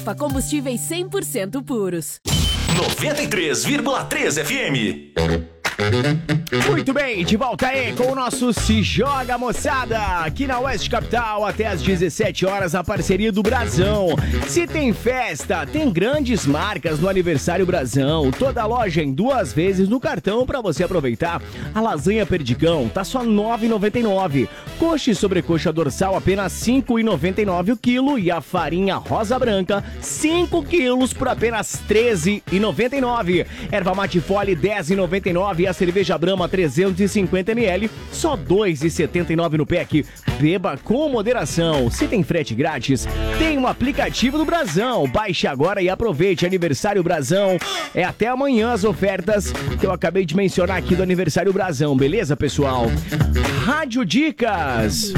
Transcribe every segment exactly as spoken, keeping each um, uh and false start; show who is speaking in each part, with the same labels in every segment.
Speaker 1: Combustíveis cem por cento puros.
Speaker 2: noventa e três vírgula três F M.
Speaker 3: Muito bem, de volta aí com o nosso Se Joga, moçada, aqui na Oeste Capital até às dezessete horas, a parceria do Brasão. Se tem festa, tem grandes marcas no aniversário Brasão, toda a loja em duas vezes no cartão para você aproveitar. A lasanha Perdigão tá só nove reais e noventa e nove centavos, coxa e sobrecoxa dorsal apenas cinco reais e noventa e nove centavos o quilo e a farinha rosa branca cinco quilos por apenas treze reais e noventa e nove centavos. Erva mate Fole dez reais e noventa e nove centavos, a cerveja Brahma trezentos e cinquenta mililitros, só dois reais e setenta e nove centavos no pack. Beba com moderação. Se tem frete grátis, tem um aplicativo do Brasão. Baixe agora e aproveite. Aniversário Brasão. É até amanhã as ofertas que eu acabei de mencionar aqui do Aniversário Brasão. Beleza, pessoal? Rádio Dicas.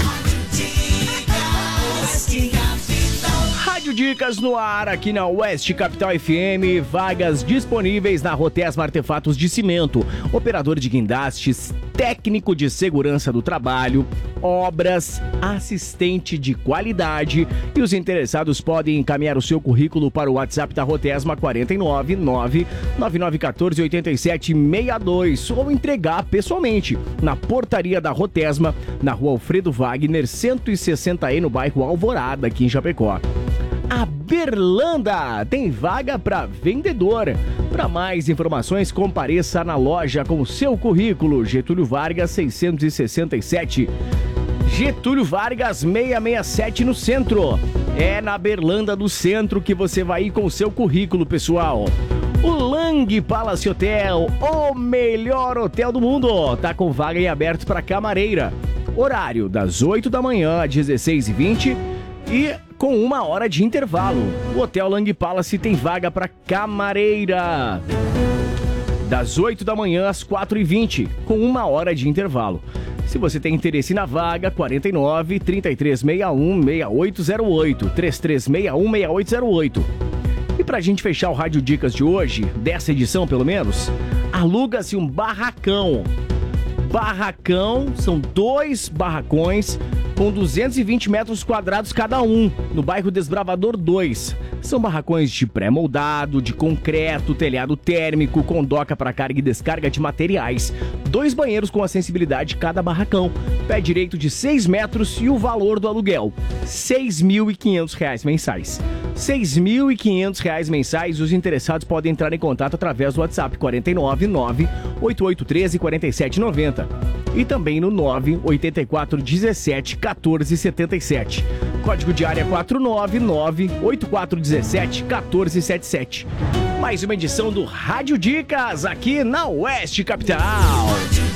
Speaker 3: Rádio Dicas no ar, aqui na Oeste Capital F M, vagas disponíveis na Rotesma Artefatos de Cimento, operador de guindastes, técnico de segurança do trabalho, obras, assistente de qualidade, e os interessados podem encaminhar o seu currículo para o WhatsApp da Rotesma quatro nove nove, nove nove um quatro, oito sete seis dois ou entregar pessoalmente na portaria da Rotesma, na rua Alfredo Wagner, cento e sessenta E, no bairro Alvorada, aqui em Chapecó. A Berlanda tem vaga para vendedor. Para mais informações, compareça na loja com o seu currículo. Getúlio Vargas seiscentos e sessenta e sete. Getúlio Vargas seiscentos e sessenta e sete no centro. É na Berlanda do Centro que você vai ir com o seu currículo, pessoal. O Lang Palace Hotel, o melhor hotel do mundo, tá com vaga em aberto para camareira. Horário das oito da manhã às dezesseis e vinte e com uma hora de intervalo. O Hotel Lang Palace tem vaga para camareira. Das oito da manhã às quatro e vinte, com uma hora de intervalo. Se você tem interesse na vaga, quarenta e nove, trinta e três sessenta e um, sessenta e oito zero oito, trinta e três sessenta e um, sessenta e oito zero oito. E pra gente fechar o Rádio Dicas de hoje, dessa edição pelo menos, aluga-se um barracão. Barracão, são dois barracões com duzentos e vinte metros quadrados cada um, no bairro Desbravador dois. São barracões de pré-moldado, de concreto, telhado térmico, com doca para carga e descarga de materiais. Dois banheiros com acessibilidade cada barracão. Pé direito de seis metros e o valor do aluguel, seis mil e quinhentos reais mensais. seis mil e quinhentos reais mensais. Os interessados podem entrar em contato através do WhatsApp quatro nove nove, oito oito um três, quatro sete nove zero e também no nove oito quatro um sete, um quatro sete sete. Código de área quatro nove nove, oito quatro um sete, um quatro sete sete. Mais uma edição do Rádio Dicas aqui na Oeste Capital.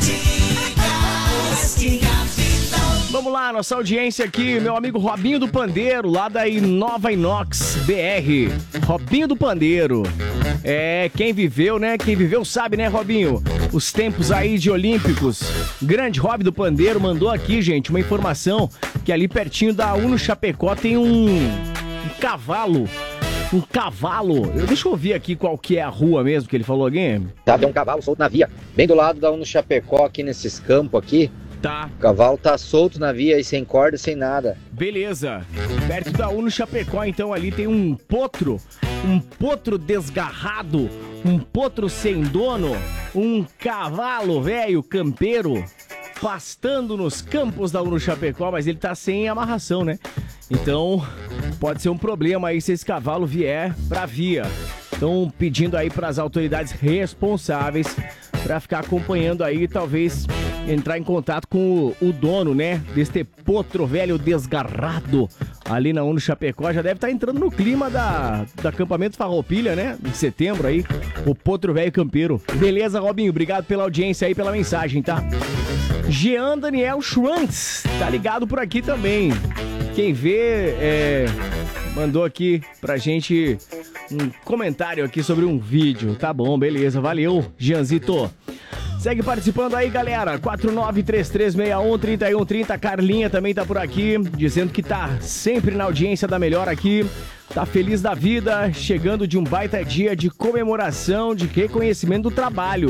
Speaker 3: Vamos lá, nossa audiência aqui, meu amigo Robinho do Pandeiro, lá da Inova Inox B R. Robinho do Pandeiro. É, quem viveu, né? Quem viveu sabe, né, Robinho? Os tempos aí de Olímpicos. Grande Rob do Pandeiro mandou aqui, gente, uma informação que ali pertinho da Uno Chapecó tem um, um cavalo. Um cavalo. Eu, deixa eu ouvir aqui qual que é a rua mesmo que ele falou, alguém?
Speaker 4: Tá, tem um cavalo solto na via, bem do lado da Uno Chapecó, aqui nesses campos aqui.
Speaker 3: Tá.
Speaker 4: O cavalo tá solto na via e sem corda, sem nada.
Speaker 3: Beleza. Perto da Uno Chapecó, então, ali tem um potro. Um potro desgarrado. Um potro sem dono. Um cavalo velho campeiro pastando nos campos da Uno Chapecó, mas ele tá sem amarração, né? Então, pode ser um problema aí se esse cavalo vier pra via. Estão pedindo aí para as autoridades responsáveis para ficar acompanhando aí, talvez entrar em contato com o, o dono, né, deste potro velho desgarrado ali na Uno Chapecó. Já deve estar entrando no clima da, do acampamento Farroupilha, né, de setembro aí, o potro velho campeiro. Beleza, Robinho, obrigado pela audiência aí, pela mensagem, tá? Jean Daniel Schwantz, tá ligado por aqui também. Quem vê, é, mandou aqui pra gente um comentário aqui sobre um vídeo. Tá bom, beleza, valeu, Jeanzito. Segue participando aí, galera. quatro nove três três seis um, três um três zero. Carlinha também tá por aqui, dizendo que tá sempre na audiência da melhor aqui. Tá feliz da vida, chegando de um baita dia de comemoração, de reconhecimento do trabalho.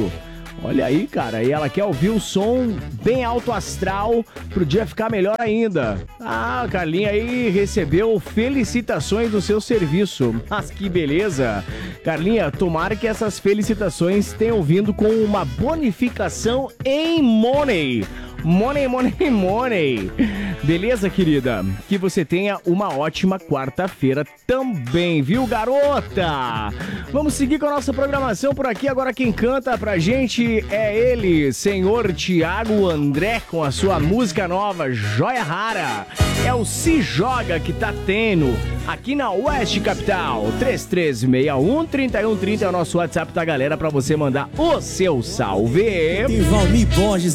Speaker 3: Olha aí, cara, e ela quer ouvir o som bem alto astral pro dia ficar melhor ainda. Ah, a Carlinha aí recebeu felicitações do seu serviço. Mas que beleza. Carlinha, tomara que essas felicitações tenham vindo com uma bonificação em money. Money, money, money. Beleza, querida? Que você tenha uma ótima quarta-feira também, viu, garota? Vamos seguir com a nossa programação por aqui. Agora quem canta pra gente é ele, senhor Thiago André, com a sua música nova, Joia Rara. É o Se Joga que tá tendo aqui na Oeste Capital. três três seis um, três um três zero é o nosso WhatsApp da galera pra você mandar o seu salve.
Speaker 5: Tem Valmir Borges